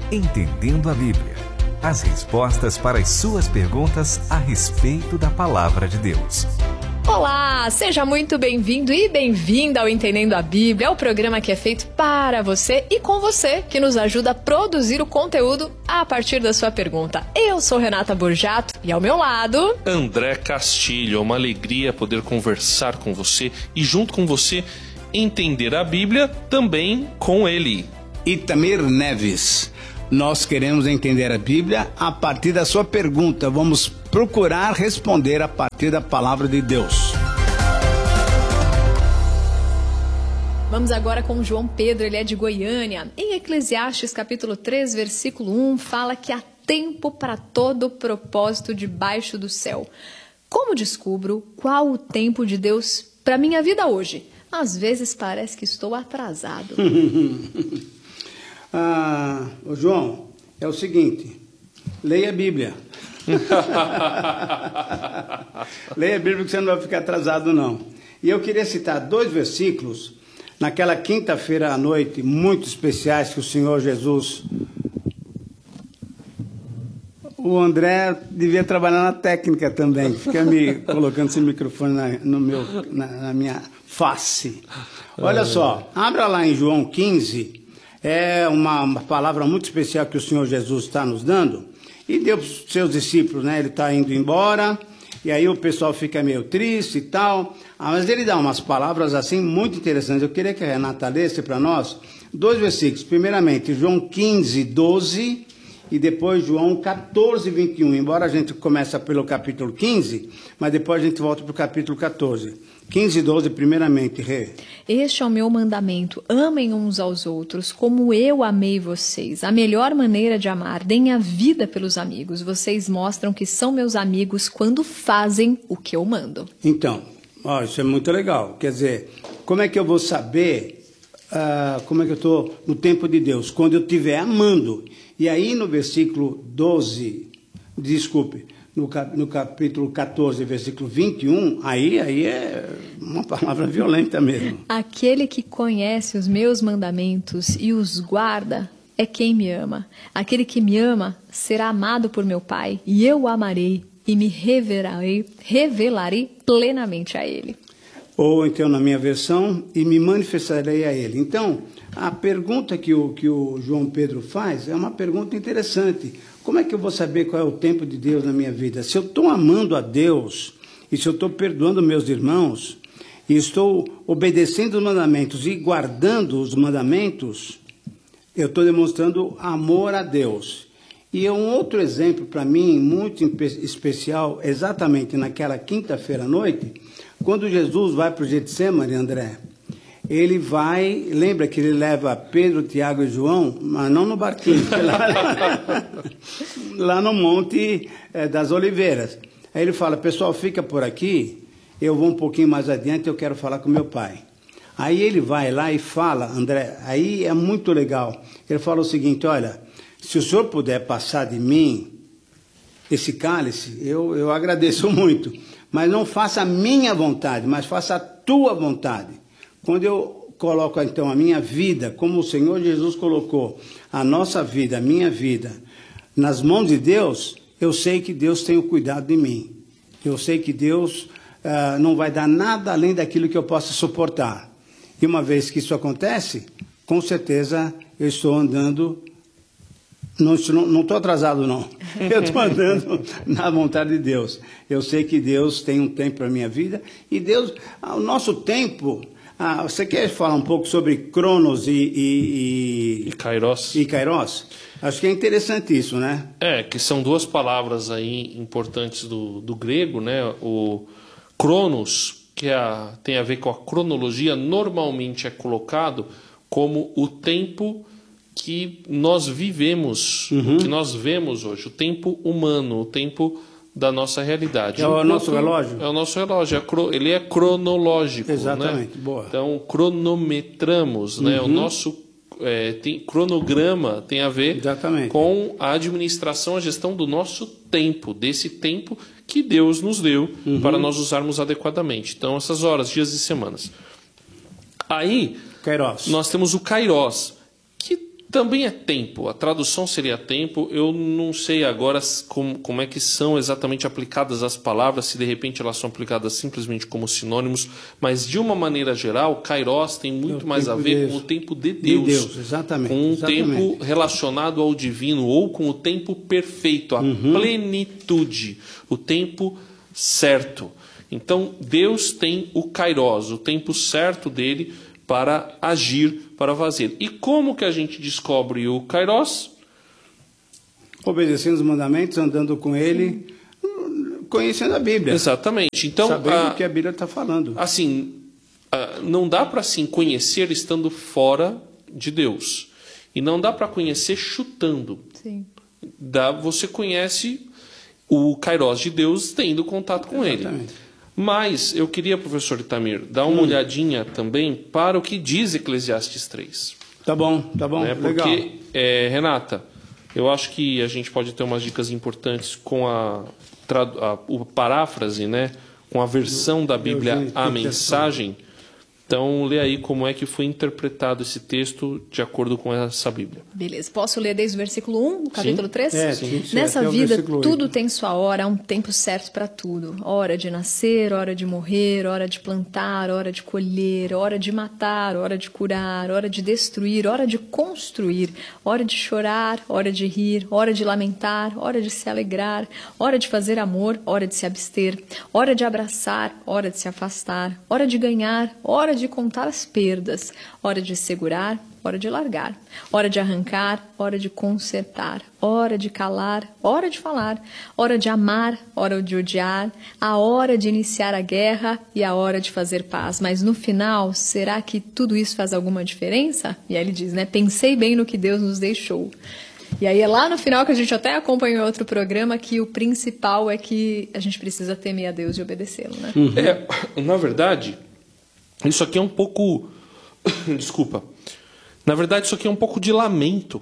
Entendendo a Bíblia. As respostas para as suas perguntas a respeito da Palavra de Deus. Olá, seja muito bem-vindo e bem-vinda ao Entendendo a Bíblia, o programa que é feito para você e com você, que nos ajuda a produzir o conteúdo a partir da sua pergunta. Eu sou Renata Borjato e ao meu lado... André Castilho. É uma alegria poder conversar com você e junto com você entender a Bíblia também com ele. Itamir Neves. Nós queremos entender a Bíblia a partir da sua pergunta. Vamos procurar responder a partir da Palavra de Deus. Vamos agora com João Pedro, ele é de Goiânia. Em Eclesiastes capítulo 3, versículo 1, fala que há tempo para todo propósito debaixo do céu. Como descubro qual o tempo de Deus para minha vida hoje? Às vezes parece que estou atrasado. João, é o seguinte, leia a Bíblia. Leia a Bíblia que você não vai ficar atrasado, não. E eu queria citar 2 versículos, naquela quinta-feira à noite, muito especiais que o Senhor Jesus... O André devia trabalhar na técnica também, fica me colocando esse microfone na minha face. Olha só, abra lá em João 15... É uma palavra muito especial que o Senhor Jesus está nos dando. E deu para os seus discípulos, né? Ele está indo embora. E aí o pessoal fica meio triste e tal. Mas ele dá umas palavras assim muito interessantes. Eu queria que a Renata lesse para nós 2 versículos. Primeiramente, João 15, 12. E depois João 14, 21. Embora a gente comece pelo capítulo 15, mas depois a gente volta para o capítulo 14. 15 e 12, primeiramente, Rê. Este é o meu mandamento, amem uns aos outros, como eu amei vocês. A melhor maneira de amar, deem a vida pelos amigos. Vocês mostram que são meus amigos quando fazem o que eu mando. Então, isso é muito legal. Quer dizer, como é que eu vou saber como é que eu estou no tempo de Deus? Quando eu estiver amando. E aí no versículo 12, no capítulo 14, versículo 21, aí é uma palavra violenta mesmo. Aquele que conhece os meus mandamentos e os guarda é quem me ama. Aquele que me ama será amado por meu Pai, e eu o amarei e me revelarei plenamente a ele. Ou então na minha versão, e me manifestarei a ele. Então, a pergunta que o João Pedro faz é uma pergunta interessante. Como é que eu vou saber qual é o tempo de Deus na minha vida? Se eu estou amando a Deus, e se eu estou perdoando meus irmãos, e estou obedecendo os mandamentos e guardando os mandamentos, eu estou demonstrando amor a Deus. E um outro exemplo para mim, muito especial, exatamente naquela quinta-feira à noite, quando Jesus vai para o Getsemane, André, ele vai, lembra que ele leva Pedro, Tiago e João, mas não no barquinho, lá no Monte das Oliveiras. Aí ele fala, pessoal, fica por aqui, eu vou um pouquinho mais adiante, eu quero falar com meu pai. Aí ele vai lá e fala, André, aí é muito legal, ele fala o seguinte, olha, se o senhor puder passar de mim esse cálice, eu agradeço muito, mas não faça a minha vontade, mas faça a tua vontade. Quando eu coloco, então, a minha vida, como o Senhor Jesus colocou a nossa vida, a minha vida, nas mãos de Deus, eu sei que Deus tem o cuidado de mim. Eu sei que Deus não vai dar nada além daquilo que eu possa suportar. E uma vez que isso acontece, com certeza eu estou andando... Não estou atrasado, não. Eu estou andando na vontade de Deus. Eu sei que Deus tem um tempo para a minha vida. E Deus, o nosso tempo... você quer falar um pouco sobre Cronos e Kairos? E Kairos? Acho que é interessante isso, né? Que são 2 palavras aí importantes do grego, né? O Cronos, que tem a ver com a cronologia, normalmente é colocado como o tempo que nós vivemos, que nós vemos hoje, o tempo humano, o tempo da nossa realidade. É o nosso relógio? É o nosso relógio, ele é cronológico. Exatamente, né? Boa. Então, cronometramos, né? O nosso cronograma tem a ver Exatamente. Com a administração, a gestão do nosso tempo, desse tempo que Deus nos deu para nós usarmos adequadamente. Então, essas horas, dias e semanas. Aí, Kairos. Nós temos o Kairos, que Também é tempo, a tradução seria tempo. Eu não sei agora como é que são exatamente aplicadas as palavras, se de repente elas são aplicadas simplesmente como sinônimos, mas de uma maneira geral, kairos tem muito mais a ver com o tempo de Deus. De Deus, exatamente. Com um exatamente. tempo relacionado ao divino, ou com o tempo perfeito, a plenitude, o tempo certo. Então, Deus tem o kairos, o tempo certo dele para agir, para fazer. E como que a gente descobre o kairos? Obedecendo os mandamentos, andando com ele, conhecendo a Bíblia. Exatamente. Então, sabendo o que a Bíblia está falando. Assim, não dá para assim, conhecer estando fora de Deus. E não dá para conhecer chutando. Sim. Você conhece o kairos de Deus tendo contato com Exatamente. ele. Mas eu queria, professor Itamir, dar uma olhadinha também para o que diz Eclesiastes 3. Tá bom, legal. Porque, Renata, eu acho que a gente pode ter umas dicas importantes com a paráfrase, né? Com a versão da Bíblia, a mensagem. Então, lê aí como é que foi interpretado esse texto de acordo com essa Bíblia. Beleza. Posso ler desde o versículo 1, do capítulo 3? Sim, Nessa até o vida, versículo 8. tudo tem sua hora, há um tempo certo para tudo. Hora de nascer, hora de morrer, hora de plantar, hora de colher, hora de matar, hora de curar, hora de destruir, hora de construir, hora de chorar, hora de rir, hora de lamentar, hora de se alegrar, hora de fazer amor, hora de se abster, hora de abraçar, hora de se afastar, hora de ganhar, hora de contar as perdas, hora de segurar, hora de largar, hora de arrancar, hora de consertar, hora de calar, hora de falar, hora de amar, hora de odiar, a hora de iniciar a guerra e a hora de fazer paz. Mas no final, será que tudo isso faz alguma diferença? E aí ele diz, né? Pensei bem no que Deus nos deixou. E aí é lá no final que a gente até acompanhou outro programa que o principal é que a gente precisa temer a Deus e obedecê-lo, né? Na verdade, isso aqui é um pouco... Desculpa. Na verdade, isso aqui é um pouco de lamento.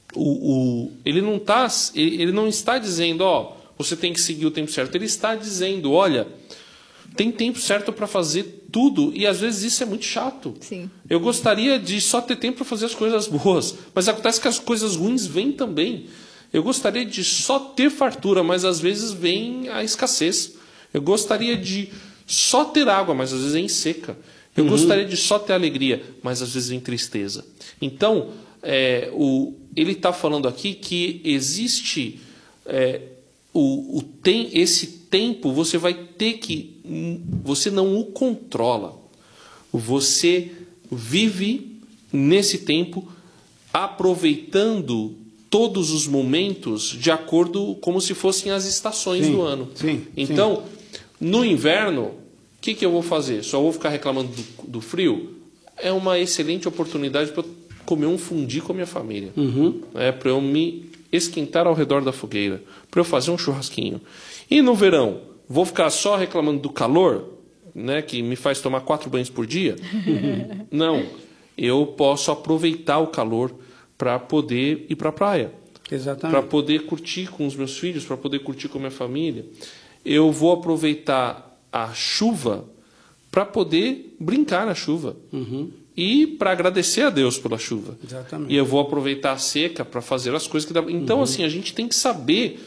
Ele não está dizendo, você tem que seguir o tempo certo. Ele está dizendo, olha, tem tempo certo para fazer tudo e às vezes isso é muito chato. Sim. Eu gostaria de só ter tempo para fazer as coisas boas, mas acontece que as coisas ruins vêm também. Eu gostaria de só ter fartura, mas às vezes vem a escassez. Eu gostaria de só ter água, mas às vezes vem seca. Eu gostaria de só ter alegria, mas às vezes vem tristeza. Então, ele está falando aqui que existe esse tempo, você vai ter que... Você não o controla. Você vive nesse tempo aproveitando todos os momentos de acordo como se fossem as estações do ano. Então, no inverno, o que eu vou fazer? Só vou ficar reclamando do frio? É uma excelente oportunidade para eu comer um fundi com a minha família. Para eu me esquentar ao redor da fogueira, para eu fazer um churrasquinho. E no verão, vou ficar só reclamando do calor, né, que me faz tomar 4 banhos por dia? Não, eu posso aproveitar o calor para poder ir para a praia. Exatamente. Para poder curtir com os meus filhos, para poder curtir com a minha família. Eu vou aproveitar a chuva para poder brincar na chuva. E para agradecer a Deus pela chuva. Exatamente. E eu vou aproveitar a seca para fazer as coisas que dá. Então, assim, a gente tem que saber...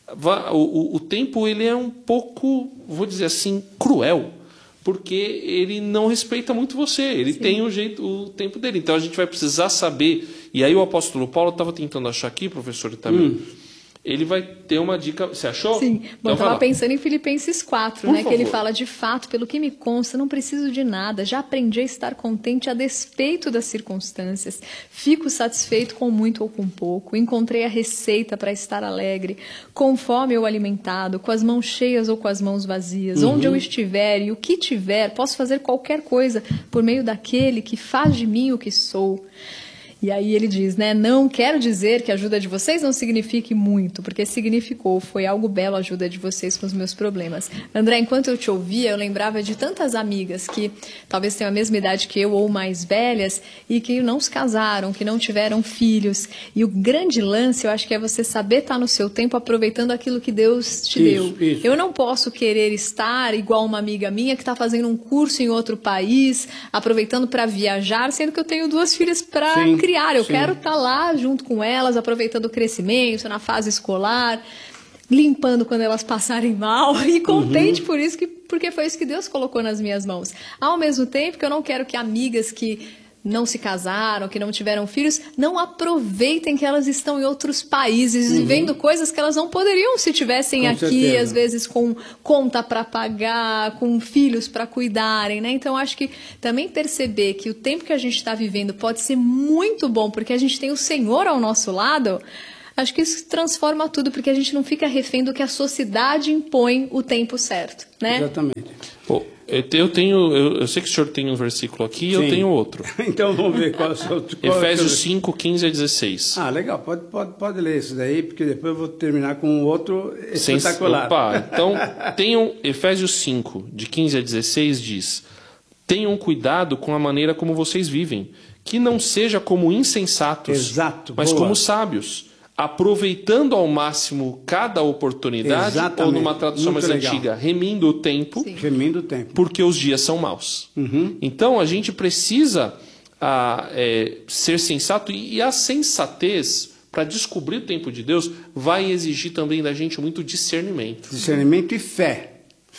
O tempo, ele é um pouco, vou dizer assim, cruel. Porque ele não respeita muito você. Ele tem o tempo dele. Então, a gente vai precisar saber... E aí o apóstolo Paulo estava tentando achar aqui, professor Itamir... Ele vai ter uma dica... Você achou? Sim. Bom, Então, eu estava pensando em Filipenses 4, Por né? Que ele favor. fala, de fato, pelo que me consta, não preciso de nada. Já aprendi a estar contente a despeito das circunstâncias. Fico satisfeito com muito ou com pouco. Encontrei a receita para estar alegre. Com fome ou alimentado, com as mãos cheias ou com as mãos vazias. Onde eu estiver e o que tiver, posso fazer qualquer coisa por meio daquele que faz de mim o que sou. E aí ele diz, né, não quero dizer que a ajuda de vocês não signifique muito, porque significou, foi algo belo a ajuda de vocês com os meus problemas. André, enquanto eu te ouvia, eu lembrava de tantas amigas que talvez tenham a mesma idade que eu ou mais velhas e que não se casaram, que não tiveram filhos. E o grande lance, eu acho que é você saber estar no seu tempo aproveitando aquilo que Deus te deu. Isso. Eu não posso querer estar igual uma amiga minha que está fazendo um curso em outro país, aproveitando para viajar, sendo que eu tenho 2 filhas para criar. criar, eu quero estar lá junto com elas, aproveitando o crescimento, na fase escolar, limpando quando elas passarem mal e contente por isso, porque foi isso que Deus colocou nas minhas mãos. Ao mesmo tempo que eu não quero que amigas que não se casaram, que não tiveram filhos, não aproveitem que elas estão em outros países, vivendo coisas que elas não poderiam se tivessem aqui, certeza. Às vezes com conta para pagar, com filhos para cuidarem, né? Então, acho que também perceber que o tempo que a gente está vivendo pode ser muito bom, porque a gente tem o Senhor ao nosso lado. Acho que isso transforma tudo, porque a gente não fica refém do que a sociedade impõe o tempo certo, né? Exatamente. Bom, eu sei que o senhor tem um versículo aqui e eu tenho outro. Então vamos ver qual é o seu... Efésios 5, 15 a 16. Ah, legal. Pode ler isso daí, porque depois eu vou terminar com outro espetacular. Opa, então tenham... Efésios 5, de 15 a 16 diz: tenham cuidado com a maneira como vocês vivem, que não seja como insensatos, exato, mas boa. Como sábios, aproveitando ao máximo cada oportunidade, exatamente. Ou numa tradução muito mais legal. Antiga, remindo o tempo, remindo o tempo, porque os dias são maus. Então a gente precisa ser sensato, e a sensatez para descobrir o tempo de Deus vai exigir também da gente muito discernimento. Discernimento e fé.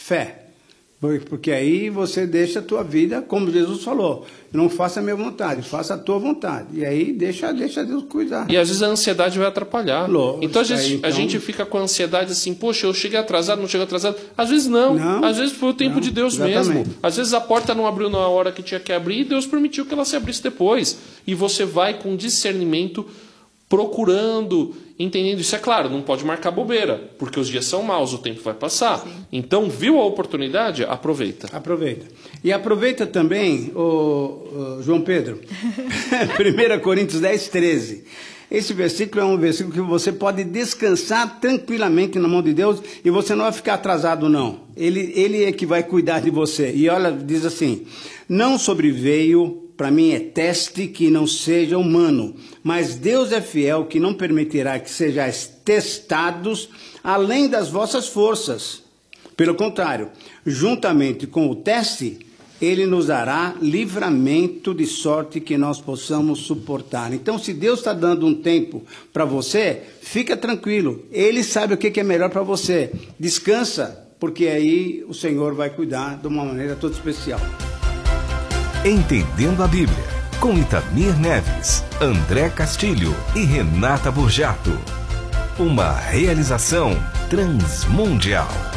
Porque aí você deixa a tua vida, como Jesus falou, não faça a minha vontade, faça a tua vontade. E aí deixa Deus cuidar. E às vezes a ansiedade vai atrapalhar. Lógico, então, a gente fica com a ansiedade assim, poxa, eu cheguei atrasado, não cheguei atrasado. Às vezes não. Às vezes foi o tempo de Deus mesmo. Às vezes a porta não abriu na hora que tinha que abrir e Deus permitiu que ela se abrisse depois. E você vai com discernimento, procurando, entendendo. Isso é claro, não pode marcar bobeira, porque os dias são maus, o tempo vai passar. Sim. Então, viu a oportunidade? Aproveita. E aproveita também, João Pedro, 1 Coríntios 10, 13. Esse versículo é um versículo que você pode descansar tranquilamente na mão de Deus e você não vai ficar atrasado, não. Ele é que vai cuidar de você. E olha, diz assim: não sobreveio... Para mim é teste que não seja humano, mas Deus é fiel, que não permitirá que sejais testados além das vossas forças. Pelo contrário, juntamente com o teste, Ele nos dará livramento de sorte que nós possamos suportar. Então, se Deus está dando um tempo para você, fica tranquilo. Ele sabe o que é melhor para você. Descansa, porque aí o Senhor vai cuidar de uma maneira toda especial. Entendendo a Bíblia, com Itamir Neves, André Castilho e Renata Burjato. Uma realização Transmundial.